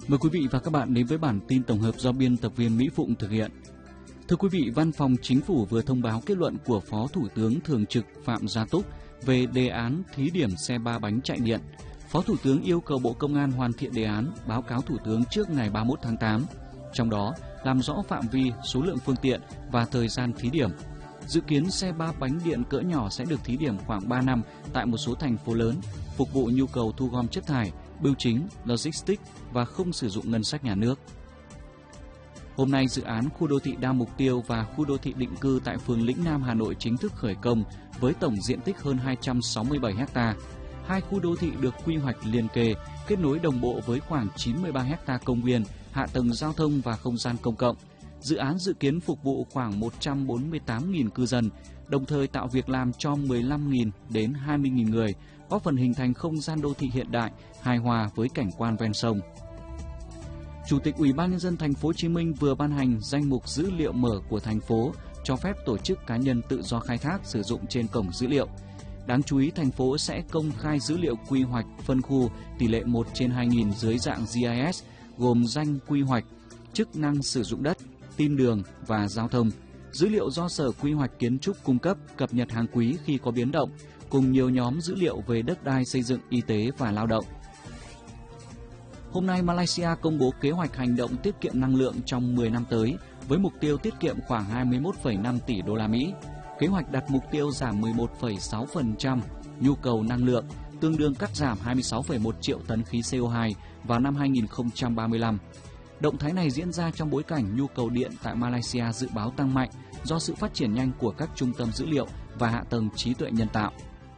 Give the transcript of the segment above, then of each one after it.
Mời quý vị và các bạn đến với bản tin tổng hợp do biên tập viên Mỹ Phụng thực hiện. Thưa quý vị, Văn phòng Chính phủ vừa thông báo kết luận của Phó Thủ tướng Thường trực Phạm Gia Túc về đề án thí điểm xe 3 bánh chạy điện. Phó Thủ tướng yêu cầu Bộ Công an hoàn thiện đề án, báo cáo Thủ tướng trước ngày 31 tháng 8. Trong đó, làm rõ phạm vi, số lượng phương tiện và thời gian thí điểm. Dự kiến xe 3 bánh điện cỡ nhỏ sẽ được thí điểm khoảng 3 năm tại một số thành phố lớn, phục vụ nhu cầu thu gom chất thải, bưu chính, logistics và không sử dụng ngân sách nhà nước. Hôm nay, dự án khu đô thị đa mục tiêu và khu đô thị định cư tại phường Lĩnh Nam, Hà Nội chính thức khởi công với tổng diện tích hơn 267 ha. Hai khu đô thị được quy hoạch liền kề, kết nối đồng bộ với khoảng 93 ha công viên, hạ tầng giao thông và không gian công cộng. Dự án dự kiến phục vụ khoảng 148.000 cư dân, đồng thời tạo việc làm cho 15.000 đến 20.000 người, góp phần hình thành không gian đô thị hiện đại, hài hòa với cảnh quan ven sông. Chủ tịch Ủy ban nhân dân thành phố Hồ Chí Minh vừa ban hành danh mục dữ liệu mở của thành phố, cho phép tổ chức cá nhân tự do khai thác sử dụng trên cổng dữ liệu. Đáng chú ý, thành phố sẽ công khai dữ liệu quy hoạch phân khu tỷ lệ 1/2000 dưới dạng GIS, gồm danh quy hoạch, chức năng sử dụng đất, tin đường và giao thông. Dữ liệu do Sở Quy hoạch Kiến trúc cung cấp, cập nhật hàng quý khi có biến động, cùng nhiều nhóm dữ liệu về đất đai, xây dựng, y tế và lao động. Hôm nay, Malaysia công bố kế hoạch hành động tiết kiệm năng lượng trong 10 năm tới, với mục tiêu tiết kiệm khoảng 21,5 tỷ đô la Mỹ. Kế hoạch đặt mục tiêu giảm 11,6% nhu cầu năng lượng, tương đương cắt giảm 26,1 triệu tấn khí CO2 vào năm 2035. Động thái này diễn ra trong bối cảnh nhu cầu điện tại Malaysia dự báo tăng mạnh do sự phát triển nhanh của các trung tâm dữ liệu và hạ tầng trí tuệ nhân tạo.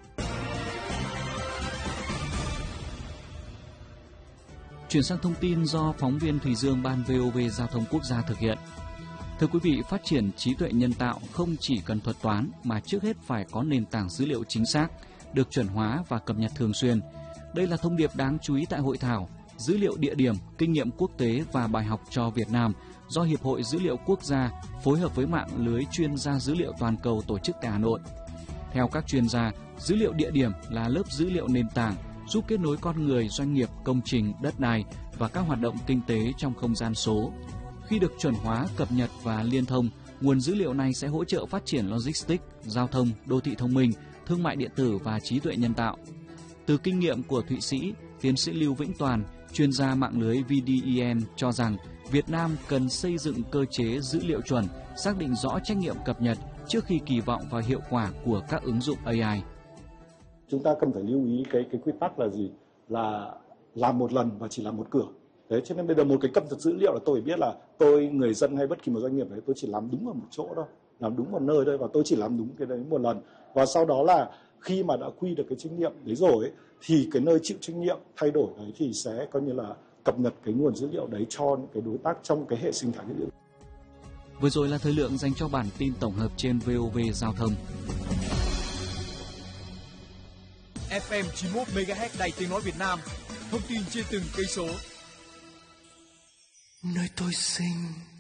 Chuyển sang thông tin do phóng viên Thùy Dương Ban VOV Giao thông Quốc gia thực hiện. Thưa quý vị, phát triển trí tuệ nhân tạo không chỉ cần thuật toán mà trước hết phải có nền tảng dữ liệu chính xác, được chuẩn hóa và cập nhật thường xuyên. Đây là thông điệp đáng chú ý tại hội thảo Dữ liệu địa điểm, kinh nghiệm quốc tế và bài học cho Việt Nam do Hiệp hội Dữ liệu Quốc gia phối hợp với mạng lưới chuyên gia dữ liệu toàn cầu tổ chức tại Hà Nội. Theo các chuyên gia, dữ liệu địa điểm là lớp dữ liệu nền tảng giúp kết nối con người, doanh nghiệp, công trình, đất đai và các hoạt động kinh tế trong không gian số. Khi được chuẩn hóa, cập nhật và liên thông, nguồn dữ liệu này sẽ hỗ trợ phát triển logistics, giao thông, đô thị thông minh, thương mại điện tử và trí tuệ nhân tạo. Từ kinh nghiệm của Thụy Sĩ, tiến sĩ Lưu Vĩnh Toàn, chuyên gia mạng lưới VDEN cho rằng Việt Nam cần xây dựng cơ chế dữ liệu chuẩn, xác định rõ trách nhiệm cập nhật trước khi kỳ vọng vào hiệu quả của các ứng dụng AI. Chúng ta cần phải lưu ý cái quy tắc là gì? Là làm một lần và chỉ làm một cửa. Đấy, cho nên bây giờ một cái cập nhật dữ liệu là tôi biết là tôi, người dân hay bất kỳ một doanh nghiệp đấy, tôi chỉ làm đúng ở một chỗ thôi, làm đúng một nơi thôi và tôi chỉ làm đúng cái đấy một lần. Và sau đó là khi mà đã quy được cái trách nhiệm đấy rồi ấy, thì cái nơi chịu trách nhiệm thay đổi đấy thì sẽ coi như là cập nhật cái nguồn dữ liệu đấy cho những cái đối tác trong cái hệ sinh thái dữ liệu. Vừa rồi là thời lượng dành cho bản tin tổng hợp trên VOV Giao thông. FM 91 MHz Đài Tiếng nói Việt Nam, thông tin trên từng cây số. Nơi tôi sinh